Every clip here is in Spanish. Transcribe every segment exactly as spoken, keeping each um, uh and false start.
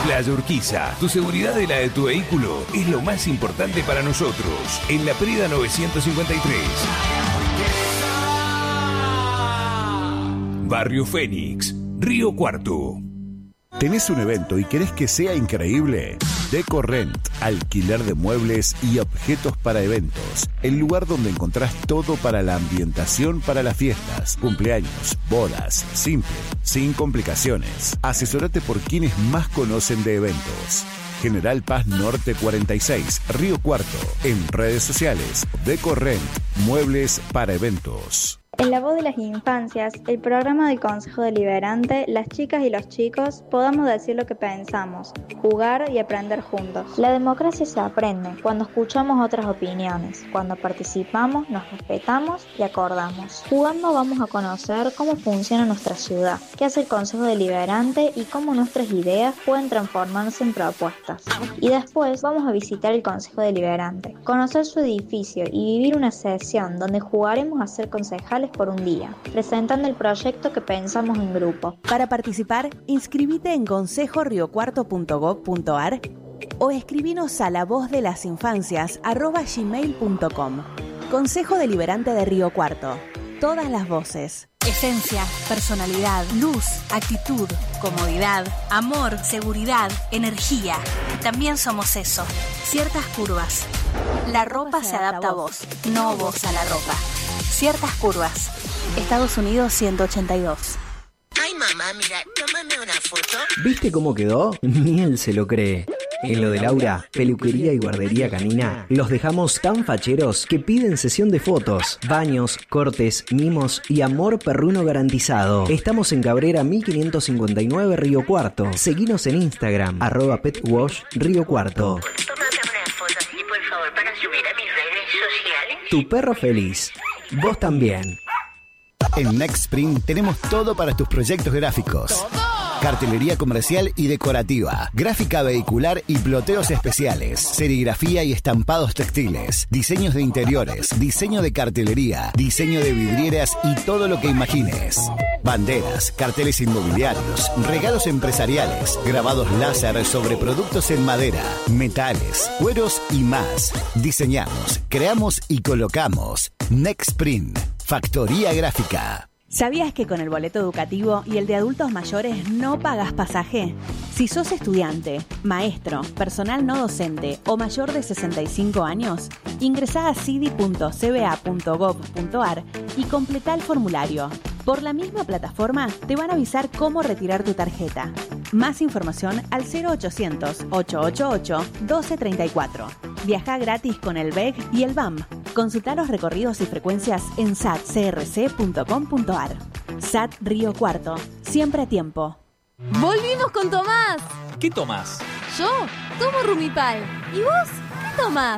Playa Urquiza, tu seguridad y la de tu vehículo es lo más importante para nosotros. En la Prida novecientos cincuenta y tres. Barrio Fénix, Río Cuarto. ¿Tenés un evento y querés que sea increíble? DecoRent, alquiler de muebles y objetos para eventos. El lugar donde encontrás todo para la ambientación para las fiestas, cumpleaños, bodas, simple, sin complicaciones. Asesorate por quienes más conocen de eventos. General Paz Norte cuarenta y seis, Río Cuarto. En redes sociales, DecoRent, muebles para eventos. En La Voz de las Infancias, el programa del Consejo Deliberante, las chicas y los chicos podamos decir lo que pensamos, jugar y aprender juntos. La democracia se aprende cuando escuchamos otras opiniones, cuando participamos, nos respetamos y acordamos. Jugando vamos a conocer cómo funciona nuestra ciudad, qué hace el Consejo Deliberante y cómo nuestras ideas pueden transformarse en propuestas. Y después vamos a visitar el Consejo Deliberante, conocer su edificio y vivir una sesión donde jugaremos a ser concejales por un día, presentando el proyecto que pensamos en grupo. Para participar, inscribite en consejo río cuarto punto gob punto ar o escribinos a la voz de las infancias arroba gmail punto com. Consejo Deliberante de Río Cuarto. Todas las voces. Esencia, personalidad, luz, actitud, comodidad, amor, seguridad, energía. También somos eso. Ciertas curvas. La ropa se adapta a vos, no vos a la ropa. Ciertas curvas. Estados Unidos ciento ochenta y dos. Ay, mamá, mira, tómame una foto. ¿Viste cómo quedó? Ni él se lo cree. En lo de Laura, peluquería y guardería canina, los dejamos tan facheros que piden sesión de fotos, baños, cortes, mimos y amor perruno garantizado. Estamos en Cabrera mil quinientos cincuenta y nueve, Río Cuarto. Seguinos en Instagram, arroba petwash Río Cuarto. Tómame una foto así, por favor, para subir a mis redes sociales. Tu perro feliz. Vos también. En Nextprint tenemos todo para tus proyectos gráficos. ¡Todo! Cartelería comercial y decorativa, gráfica vehicular y ploteos especiales, serigrafía y estampados textiles, diseños de interiores, diseño de cartelería, diseño de vidrieras y todo lo que imagines. Banderas, carteles inmobiliarios, regalos empresariales, grabados láser sobre productos en madera, metales, cueros y más. Diseñamos, creamos y colocamos. Nextprint, factoría gráfica. ¿Sabías que con el boleto educativo y el de adultos mayores no pagas pasaje? Si sos estudiante, maestro, personal no docente o mayor de sesenta y cinco años, ingresá a cidi punto c b a punto gob punto ar y completá el formulario. Por la misma plataforma te van a avisar cómo retirar tu tarjeta. Más información al cero ochocientos, ochocientos ochenta y ocho, doce treinta y cuatro. Viaja gratis con el B E G y el B A M. Consulta los recorridos y frecuencias en sat c r c punto com punto ar. S A T Río Cuarto. Siempre a tiempo. ¡Volvimos con Tomás! ¿Qué tomás? Yo tomo Rumipal. ¿Y vos qué tomás?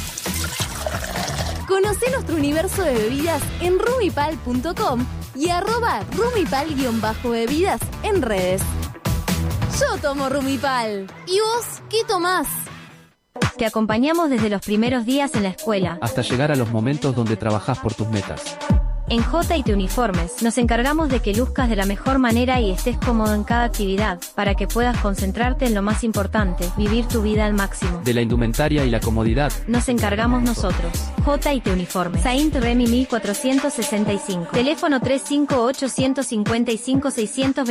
Conocé nuestro universo de bebidas en rumipal punto com y arroba rumipal-bebidas en redes. Yo tomo Rumipal. ¿Y vos qué tomás? Te acompañamos desde los primeros días en la escuela, hasta llegar a los momentos donde trabajás por tus metas. En J y T Uniformes nos encargamos de que luzcas de la mejor manera y estés cómodo en cada actividad, para que puedas concentrarte en lo más importante, vivir tu vida al máximo. De la indumentaria y la comodidad nos encargamos nosotros. J y T Uniformes. Saint Remy mil cuatrocientos sesenta y cinco. Teléfono tres cinco ocho, uno cinco cinco, seis dos